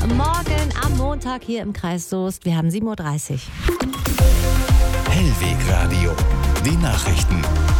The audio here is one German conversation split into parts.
Morgen am Montag hier im Kreis Soest. Wir haben 7.30 Uhr. Hellweg Radio. Die Nachrichten.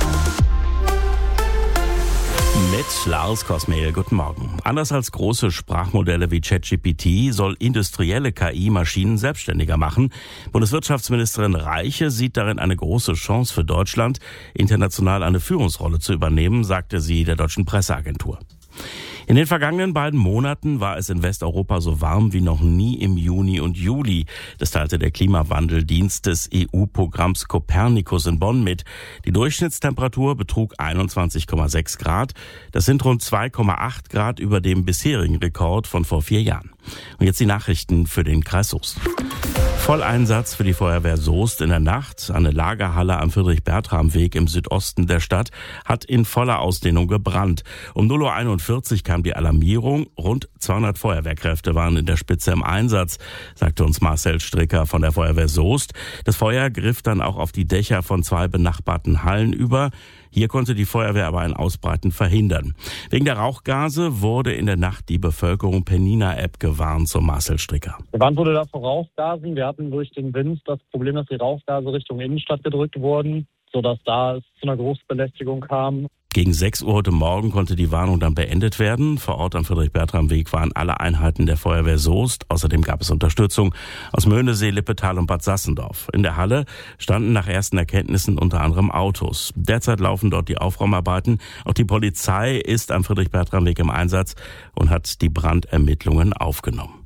Mit Lars Kosmehl, guten Morgen. Anders als große Sprachmodelle wie ChatGPT soll industrielle KI Maschinen selbstständiger machen. Bundeswirtschaftsministerin Reiche sieht darin eine große Chance für Deutschland, international eine Führungsrolle zu übernehmen, sagte sie der Deutschen Presseagentur. In den vergangenen beiden Monaten war es in Westeuropa so warm wie noch nie im Juni und Juli. Das teilte der Klimawandeldienst des EU-Programms Copernicus in Bonn mit. Die Durchschnittstemperatur betrug 21,6 Grad. Das sind rund 2,8 Grad über dem bisherigen Rekord von vor 4 Jahren. Und jetzt die Nachrichten für den Kreis Soest. Volleinsatz für die Feuerwehr Soest in der Nacht. Eine Lagerhalle am Friedrich-Bertram-Weg im Südosten der Stadt hat in voller Ausdehnung gebrannt. Um 0.41 Uhr kam die Alarmierung. Rund 200 Feuerwehrkräfte waren in der Spitze im Einsatz, sagte uns Marcel Stricker von der Feuerwehr Soest. Das Feuer griff dann auch auf die Dächer von 2 benachbarten Hallen über. Hier konnte die Feuerwehr aber ein Ausbreiten verhindern. Wegen der Rauchgase wurde in der Nacht die Bevölkerung per Nina-App gewarnt, so Marcel Stricker. Gewarnt wurde da vor Rauchgasen. Wir hatten durch den Wind das Problem, dass die Rauchgase Richtung Innenstadt gedrückt wurden, sodass da es zu einer Großbelästigung kam. Gegen 6 Uhr heute Morgen konnte die Warnung dann beendet werden. Vor Ort am Friedrich-Bertram-Weg waren alle Einheiten der Feuerwehr Soest. Außerdem gab es Unterstützung aus Möhnesee, Lippetal und Bad Sassendorf. In der Halle standen nach ersten Erkenntnissen unter anderem Autos. Derzeit laufen dort die Aufräumarbeiten. Auch die Polizei ist am Friedrich-Bertram-Weg im Einsatz und hat die Brandermittlungen aufgenommen.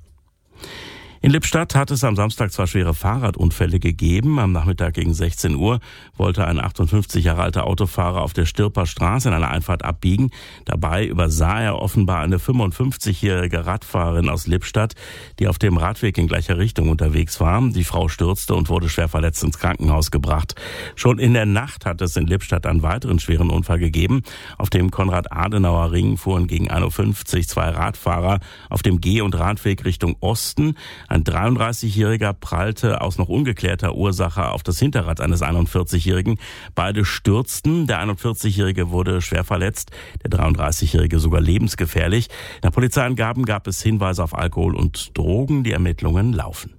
In Lippstadt hat es am Samstag 2 schwere Fahrradunfälle gegeben. Am Nachmittag gegen 16 Uhr wollte ein 58 Jahre alter Autofahrer auf der Stirper Straße in einer Einfahrt abbiegen. Dabei übersah er offenbar eine 55-jährige Radfahrerin aus Lippstadt, die auf dem Radweg in gleicher Richtung unterwegs war. Die Frau stürzte und wurde schwer verletzt ins Krankenhaus gebracht. Schon in der Nacht hat es in Lippstadt einen weiteren schweren Unfall gegeben. Auf dem Konrad-Adenauer-Ring fuhren gegen 1.50 Uhr 2 Radfahrer auf dem Geh- und Radweg Richtung Osten. Ein 33-Jähriger prallte aus noch ungeklärter Ursache auf das Hinterrad eines 41-Jährigen. Beide stürzten. Der 41-Jährige wurde schwer verletzt, der 33-Jährige sogar lebensgefährlich. Nach Polizeiangaben gab es Hinweise auf Alkohol und Drogen. Die Ermittlungen laufen.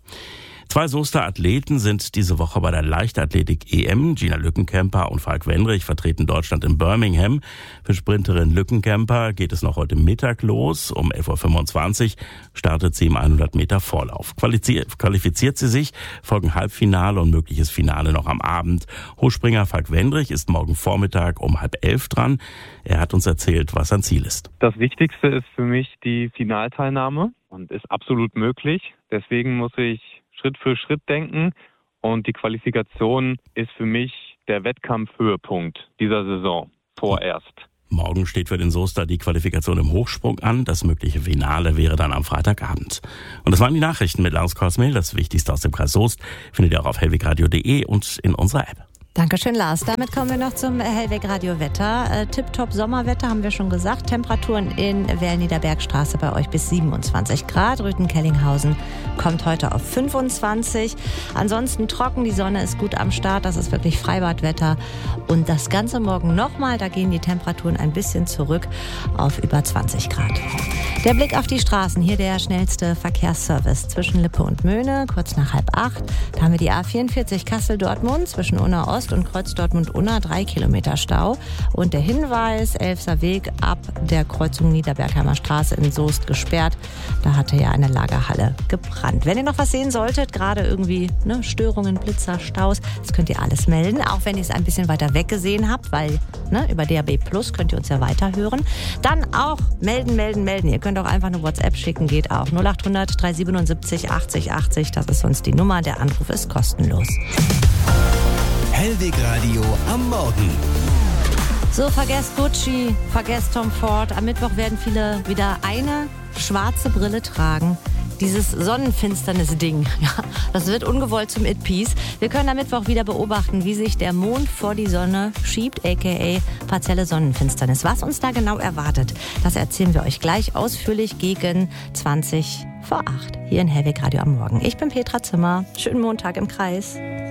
2 Soester Athleten sind diese Woche bei der Leichtathletik-EM. Gina Lückenkämper und Falk Wendrich vertreten Deutschland in Birmingham. Für Sprinterin Lückenkämper geht es noch heute Mittag los. Um 11.25 Uhr startet sie im 100 Meter Vorlauf. Qualifiziert sie sich, folgen Halbfinale und mögliches Finale noch am Abend. Hochspringer Falk Wendrich ist morgen Vormittag um 10:30 dran. Er hat uns erzählt, was sein Ziel ist. Das Wichtigste ist für mich die Finalteilnahme und ist absolut möglich. Deswegen muss ich Schritt für Schritt denken und die Qualifikation ist für mich der Wettkampfhöhepunkt dieser Saison vorerst. Morgen steht für den Soester die Qualifikation im Hochsprung an. Das mögliche Finale wäre dann am Freitagabend. Und das waren die Nachrichten mit Lars Kosmehl. Das Wichtigste aus dem Kreis Soest findet ihr auch auf hellwegradio.de und in unserer App. Dankeschön, Lars. Damit kommen wir noch zum Hellweg Radio Wetter. Tipptopp Sommerwetter haben wir schon gesagt. Temperaturen in Werl-Niederbergstraße bei euch bis 27 Grad. Rüthen-Kellinghausen kommt heute auf 25. Ansonsten trocken, die Sonne ist gut am Start. Das ist wirklich Freibadwetter. Und das Ganze morgen nochmal. Da gehen die Temperaturen ein bisschen zurück auf über 20 Grad. Der Blick auf die Straßen. Hier der schnellste Verkehrsservice zwischen Lippe und Möhne. Kurz nach 7:30. Da haben wir die A44 Kassel-Dortmund zwischen Unna Ost und Kreuz Dortmund-Unna 3 Kilometer Stau. Und der Hinweis, Elfser Weg ab der Kreuzung Niederbergheimer Straße in Soest gesperrt. Da hatte ja eine Lagerhalle gebrannt. Wenn ihr noch was sehen solltet, gerade irgendwie Störungen, Blitzer, Staus, das könnt ihr alles melden. Auch wenn ihr es ein bisschen weiter weg gesehen habt, weil über DAB Plus könnt ihr uns ja weiterhören. Dann auch melden. Ihr könnt auch einfach eine WhatsApp schicken, geht auch. 0800 377 80 80, das ist sonst die Nummer. Der Anruf ist kostenlos. Hellweg Radio am Morgen. So, vergesst Gucci, vergesst Tom Ford. Am Mittwoch werden viele wieder eine schwarze Brille tragen. Dieses Sonnenfinsternis-Ding, das wird ungewollt zum It-Piece. Wir können am Mittwoch wieder beobachten, wie sich der Mond vor die Sonne schiebt, a.k.a. partielle Sonnenfinsternis. Was uns da genau erwartet, das erzählen wir euch gleich ausführlich gegen 20 vor 8 hier in Hellweg Radio am Morgen. Ich bin Petra Zimmer. Schönen Montag im Kreis.